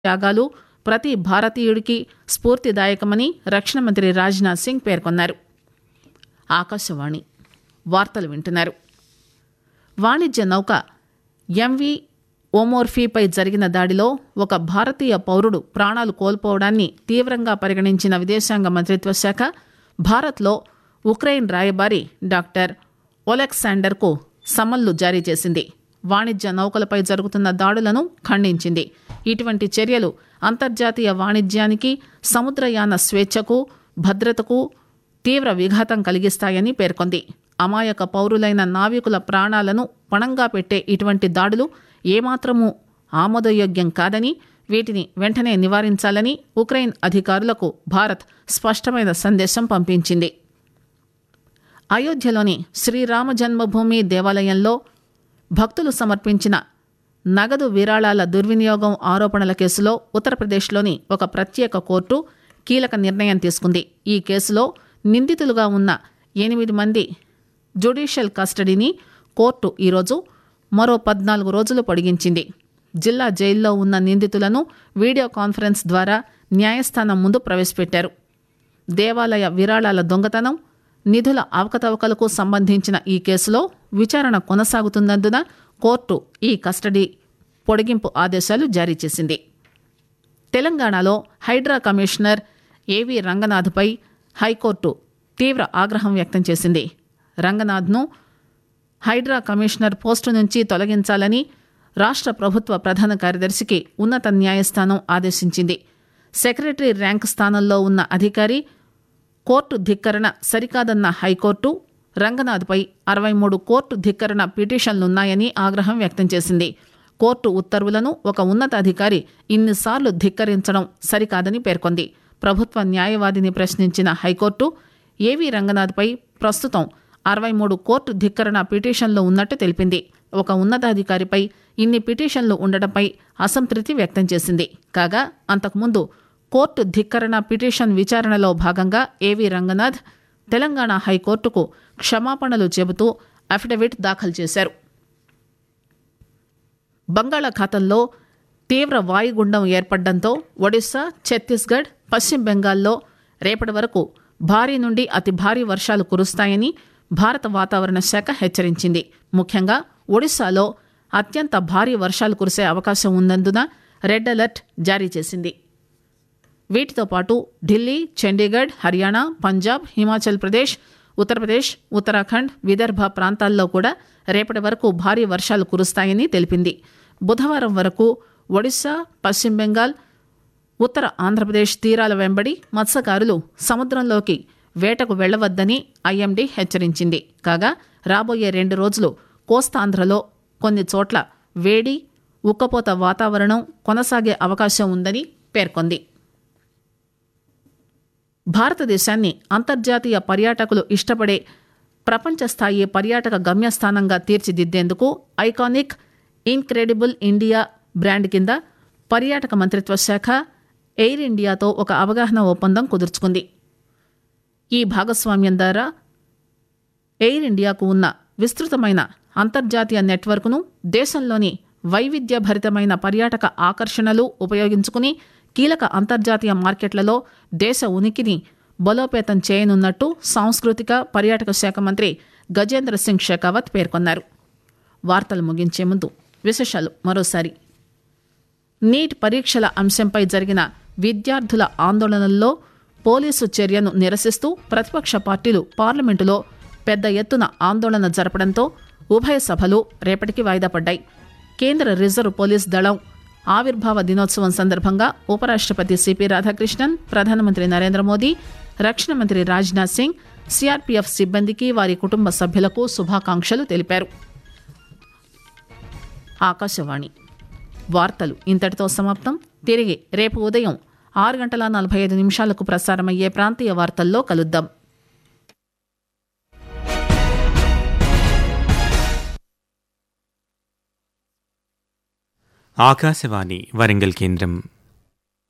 త్యాగాలు ప్రతి భారతీయుడికి స్ఫూర్తిదాయకమని రక్షణ మంత్రి రాజ్నాథ్ సింగ్ పేర్కొన్నారు. ఆకాశవాణి వార్తలు వింటున్నారు. వాణిజ్య నౌక ఎంవి ఓమోర్ఫీపై జరిగిన దాడిలో ఒక భారతీయ పౌరుడు ప్రాణాలు కోల్పోవడాన్ని తీవ్రంగా పరిగణించిన విదేశాంగ మంత్రిత్వ శాఖ భారత్లో ఉక్రెయిన్ రాయబారి డాక్టర్ ఒలెక్సాండర్కు సమన్లు జారీ చేసింది. వాణిజ్య నౌకలపై జరుగుతున్న దాడులను ఖండించింది. ఇటువంటి చర్యలు అంతర్జాతీయ వాణిజ్యానికి, సముద్రయాన స్వేచ్ఛకు, భద్రతకు తీవ్ర విఘాతం కలిగిస్తాయని పేర్కొంది. అమాయక పౌరులైన నావికుల ప్రాణాలను పణంగా పెట్టే ఇటువంటి దాడులు ఏమాత్రమూ ఆమోదయోగ్యం కాదని, వీటిని వెంటనే నివారించాలని ఉక్రెయిన్ అధికారులకు భారత్ స్పష్టమైన సందేశం పంపించింది. అయోధ్యలోని శ్రీరామ జన్మభూమి దేవాలయంలో భక్తులు సమర్పించిన నగదు విరాళాల దుర్వినియోగం ఆరోపణల కేసులో ఉత్తరప్రదేశ్లోని ఒక ప్రత్యేక కోర్టు కీలక నిర్ణయం తీసుకుంది. ఈ కేసులో నిందితులుగా ఉన్న 8 మంది జ్యుడిషియల్ కస్టడీని కోర్టు ఈరోజు మరో 14 రోజులు పొడిగించింది. జిల్లా జైల్లో ఉన్న నిందితులను వీడియో కాన్ఫరెన్స్ ద్వారా న్యాయస్థానం ముందు ప్రవేశపెట్టారు. దేవాలయ విరాళాల దొంగతనం, నిధుల అవకతవకలకు సంబంధించిన ఈ కేసులో విచారణ కొనసాగుతున్నందున కోర్టు ఈ కస్టడీ పొడిగింపు ఆదేశాలు జారీ చేసింది. తెలంగాణలో హైడ్రా కమిషనర్ ఏవి రంగనాథ్పై హైకోర్టు తీవ్ర ఆగ్రహం వ్యక్తం చేసింది. రంగనాథ్ను హైడ్రా కమిషనర్ పోస్టు నుంచి తొలగించాలని రాష్ట్ర ప్రభుత్వ ప్రధాన కార్యదర్శికి ఉన్నత న్యాయస్థానం ఆదేశించింది. సెక్రటరీ ర్యాంక్ స్థానంలో ఉన్న అధికారి కోర్టు ధిక్కరణ సరికాదన్న హైకోర్టు రంగనాథ్పై 63 కోర్టు ధిక్కరణ పిటిషన్లున్నాయని ఆగ్రహం వ్యక్తం చేసింది. కోర్టు ఉత్తర్వులను ఒక ఉన్నతాధికారి ఇన్నిసార్లు ధిక్కరించడం సరికాదని పేర్కొంది. ప్రభుత్వ న్యాయవాదిని ప్రశ్నించిన హైకోర్టు ఏవి రంగనాథ్పై ప్రస్తుతం 63 కోర్టు ధిక్కరణ పిటిషన్లు ఉన్నట్టు తెలిపింది. ఒక ఉన్నతాధికారిపై ఇన్ని పిటిషన్లు ఉండడంపై అసంతృప్తి వ్యక్తం చేసింది. కాగా అంతకుముందు కోర్టు ధిక్కరణ పిటిషన్ విచారణలో భాగంగా ఏవి రంగనాథ్ తెలంగాణ హైకోర్టుకు క్షమాపణలు చెబుతూ అఫిడవిట్ దాఖలు చేశారు. బంగాళాఖాతంలో తీవ్ర వాయుగుండం ఏర్పడడంతో ఒడిశా, ఛత్తీస్గఢ్, పశ్చిమ బెంగాల్లో రేపటి వరకు భారీ నుండి అతి భారీ వర్షాలు కురుస్తాయని భారత వాతావరణ శాఖ హెచ్చరించింది. ముఖ్యంగా ఒడిశాలో అత్యంత భారీ వర్షాలు కురిసే అవకాశం ఉన్నందున రెడ్ అలర్ట్ జారీ చేసింది. వీటితో పాటు ఢిల్లీ, చండీగఢ్, హర్యానా, పంజాబ్, హిమాచల్ ప్రదేశ్, ఉత్తరప్రదేశ్, ఉత్తరాఖండ్, విదర్భ ప్రాంతాల్లో కూడా రేపటి వరకు భారీ వర్షాలు కురుస్తాయని తెలిపింది. బుధవారం వరకు ఒడిశా, పశ్చిమ బెంగాల్, ఉత్తర ఆంధ్రప్రదేశ్ తీరాల వెంబడి మత్స్యకారులు సముద్రంలోకి వేటకు వెళ్లవద్దని ఐఎండీ హెచ్చరించింది. కాగా రాబోయే 2 రోజులు కోస్తాంధ్రలో కొన్ని చోట్ల వేడి, ఉక్కపోత వాతావరణం కొనసాగే అవకాశం ఉందని పేర్కొంది. భారతదేశాన్ని అంతర్జాతీయ పర్యాటకులు ఇష్టపడే ప్రపంచ స్థాయి పర్యాటక గమ్యస్థానంగా తీర్చిదిద్దేందుకు ఐకానిక్ ఇన్క్రెడిబుల్ ఇండియా బ్రాండ్ కింద పర్యాటక మంత్రిత్వ శాఖ ఎయిర్ ఇండియాతో ఒక అవగాహన ఒప్పందం కుదుర్చుకుంది. ఈ భాగస్వామ్యం ద్వారా ఎయిర్ ఇండియాకు ఉన్న విస్తృతమైన అంతర్జాతీయ నెట్వర్క్ను దేశంలోని వైవిధ్యభరితమైన పర్యాటక ఆకర్షణలు ఉపయోగించుకుని కీలక అంతర్జాతీయ మార్కెట్లలో దేశ ఉనికిని బలోపేతం చేయనున్నట్టు సాంస్కృతిక పర్యాటక శాఖ మంత్రి గజేంద్ర సింగ్ షెకావత్ పేర్కొన్నారు. వార్తలు ముగించే ముందు విశేషాలు మరోసారి. నీట్ పరీక్షల అంశంపై జరిగిన విద్యార్థుల ఆందోళనల్లో పోలీసు చర్యను నిరసిస్తూ ప్రతిపక్ష పార్టీలు పార్లమెంటులో పెద్ద ఎత్తున ఆందోళన జరపడంతో ఉభయ సభలు రేపటికి వాయిదా పడ్డాయి. కేంద్ర రిజర్వ్ పోలీస్ దళం ఆవిర్భావ దినోత్సవం సందర్భంగా ఉపరాష్ట్రపతి సిపి రాధాకృష్ణన్, ప్రధానమంత్రి నరేంద్ర మోదీ, రక్షణ మంత్రి రాజ్నాథ్ సింగ్, సిఆర్పీఎఫ్ సిబ్బందికి, వారి కుటుంబ సభ్యులకు శుభాకాంక్షలు తెలిపారు. ఆకాశవాణి వార్తలు ఇంతటితో సమాప్తం. తిరిగి రేపు ఉదయం 6:45 ప్రసారమయ్యే ప్రాంతీయ వార్తల్లో కలుద్దాం. ఆకాశవాణి వరంగల్ కేంద్రం.